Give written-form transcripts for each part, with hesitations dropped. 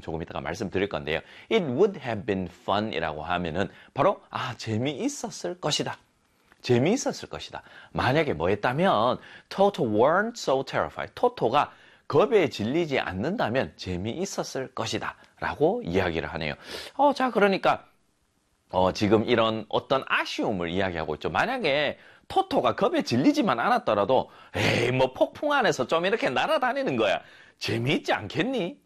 조금 이따가 말씀드릴 건데요. It would have been fun 이라고 하면은 바로 재미있었을 것이다. 재미있었을 것이다. 만약에 뭐 했다면 Toto weren't so terrified. 토토가 겁에 질리지 않는다면 재미있었을 것이다. 라고 이야기를 하네요. 자, 그러니까 지금 이런 어떤 아쉬움을 이야기하고 있죠. 만약에 토토가 겁에 질리지만 않았더라도 에이 뭐 폭풍 안에서 좀 이렇게 날아다니는 거야. 재미있지 않겠니?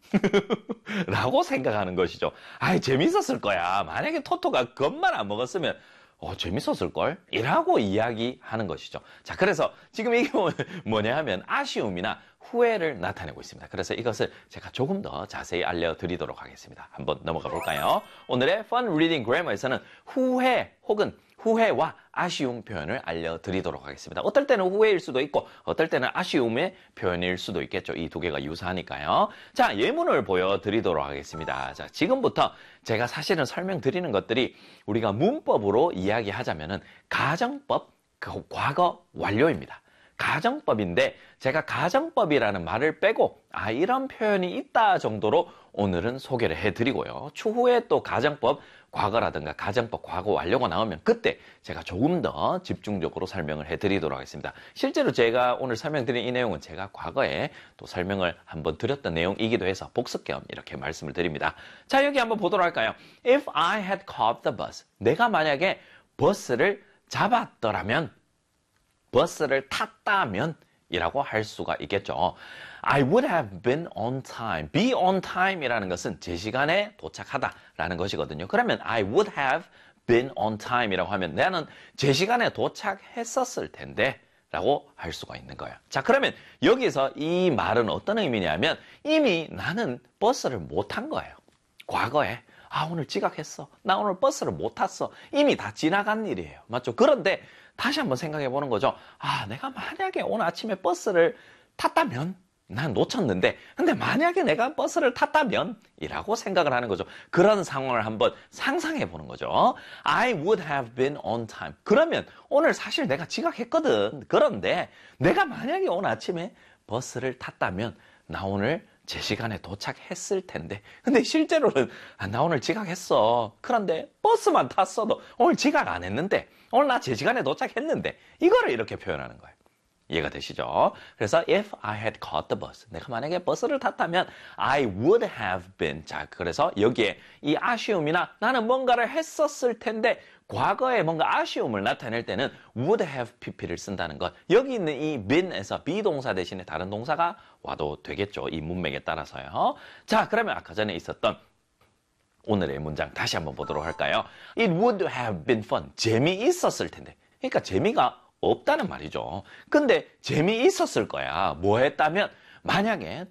라고 생각하는 것이죠. 재밌었을 거야. 만약에 토토가 겁만 안 먹었으면 재밌었을걸? 이라고 이야기하는 것이죠. 자, 그래서 지금 이게 뭐냐 하면 아쉬움이나 후회를 나타내고 있습니다. 그래서 이것을 제가 조금 더 자세히 알려드리도록 하겠습니다. 한번 넘어가 볼까요? 오늘의 Fun Reading Grammar에서는 후회 혹은 후회와 아쉬움 표현을 알려드리도록 하겠습니다. 어떨 때는 후회일 수도 있고 어떨 때는 아쉬움의 표현일 수도 있겠죠. 이 두 개가 유사하니까요. 자, 예문을 보여드리도록 하겠습니다. 자, 지금부터 제가 사실은 설명드리는 것들이 우리가 문법으로 이야기하자면은 가정법, 과거 완료입니다. 가정법인데 제가 가정법이라는 말을 빼고 이런 표현이 있다 정도로 오늘은 소개를 해드리고요. 추후에 또 가정법 과거라든가 가정법 과거 완료가 나오면 그때 제가 조금 더 집중적으로 설명을 해드리도록 하겠습니다. 실제로 제가 오늘 설명드린 이 내용은 제가 과거에 또 설명을 한번 드렸던 내용이기도 해서 복습 겸 이렇게 말씀을 드립니다. 자, 여기 한번 보도록 할까요? If I had caught the bus. 내가 만약에 버스를 잡았더라면 버스를 탔다면 이라고 할 수가 있겠죠. I would have been on time. Be on time 이라는 것은 제 시간에 도착하다 라는 것이거든요. 그러면 I would have been on time 이라고 하면 나는 제 시간에 도착했었을 텐데 라고 할 수가 있는 거예요. 자, 그러면 여기서 이 말은 어떤 의미냐면 이미 나는 버스를 못 탄 거예요. 과거에 오늘 지각했어. 나 오늘 버스를 못 탔어. 이미 다 지나간 일이에요. 맞죠? 그런데 다시 한번 생각해 보는 거죠. 내가 만약에 오늘 아침에 버스를 탔다면 난 놓쳤는데 근데 만약에 내가 버스를 탔다면 이라고 생각을 하는 거죠. 그런 상황을 한번 상상해 보는 거죠. I would have been on time. 그러면 오늘 사실 내가 지각했거든. 그런데 내가 만약에 오늘 아침에 버스를 탔다면 나 오늘 제 시간에 도착했을 텐데 근데 실제로는 나 오늘 지각했어. 그런데 버스만 탔어도 오늘 지각 안 했는데 오늘 나 제 시간에 도착했는데 이거를 이렇게 표현하는 거예요. 이해가 되시죠? 그래서 if I had caught the bus. 내가 만약에 버스를 탔다면 I would have been. 자, 그래서 여기에 이 아쉬움이나 나는 뭔가를 했었을 텐데 과거에 뭔가 아쉬움을 나타낼 때는 would have pp를 쓴다는 것. 여기 있는 이 been에서 비동사 대신에 다른 동사가 와도 되겠죠. 이 문맥에 따라서요. 자, 그러면 아까 전에 있었던 오늘의 문장 다시 한번 보도록 할까요? It would have been fun. 재미있었을 텐데. 그러니까 재미가 없다는 말이죠. 근데 재미있었을 거야. 뭐 했다면 만약에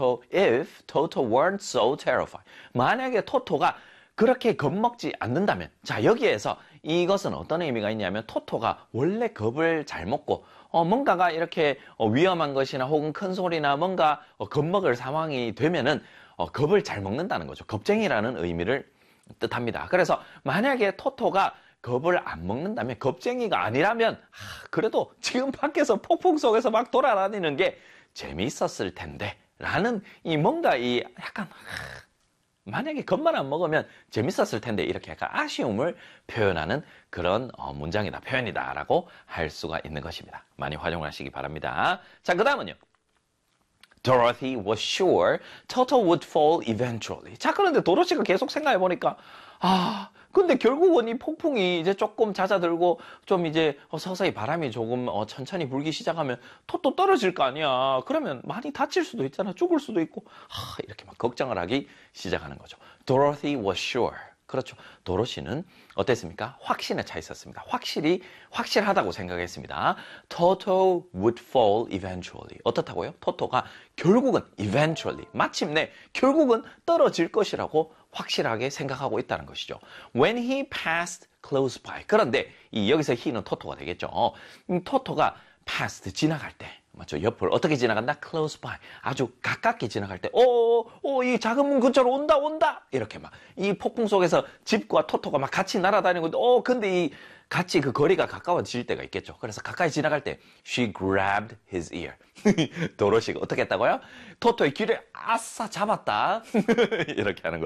if Toto weren't so terrified. 만약에 토토가 그렇게 겁먹지 않는다면 자, 여기에서 이것은 어떤 의미가 있냐면 토토가 원래 겁을 잘 먹고 뭔가가 이렇게 위험한 것이나 혹은 큰 소리나 뭔가 겁먹을 상황이 되면은 겁을 잘 먹는다는 거죠. 겁쟁이라는 의미를 뜻합니다. 그래서 만약에 토토가 겁을 안 먹는다면 겁쟁이가 아니라면 그래도 지금 밖에서 폭풍 속에서 막 돌아다니는 게 재미있었을 텐데 라는 이 뭔가 이 약간 만약에 겁만 안 먹으면 재밌었을 텐데 이렇게 약간 아쉬움을 표현하는 그런 문장이다, 표현이다 라고 할 수가 있는 것입니다. 많이 활용하시기 바랍니다. 자, 그 다음은요. Dorothy was sure Toto would fall eventually. 자, 그런데 도로시가 계속 생각해 보니까 근데 결국은 이 폭풍이 이제 조금 잦아들고 좀 이제 서서히 바람이 조금 천천히 불기 시작하면 토토 떨어질 거 아니야. 그러면 많이 다칠 수도 있잖아. 죽을 수도 있고. 이렇게 막 걱정을 하기 시작하는 거죠. Dorothy was sure. 그렇죠. 도로시는 어땠습니까? 확신에 차 있었습니다. 확실하다고 생각했습니다. Toto would fall eventually. 어떻다고요? 토토가 결국은 eventually, 마침내 결국은 떨어질 것이라고 확실하게 생각하고 있다는 것이죠. When he passed close by. 그런데 여기서 he는 토토가 되겠죠. 토토가 passed, 지나갈 때. 맞죠? 옆을 어떻게 지나간다? close by. 아주 가깝게 지나갈 때, 이 작은 문 근처로 온다! 이렇게 막, 이 폭풍 속에서 집과 토토가 막 같이 날아다니고, 근데 이 같이 그 거리가 가까워질 때가 있겠죠. 그래서 가까이 지나갈 때 she grabbed his ear. 도로시가 어떻게 했다고요? 토토의 귀를 아싸 잡았다. 이렇게 하는 거예요.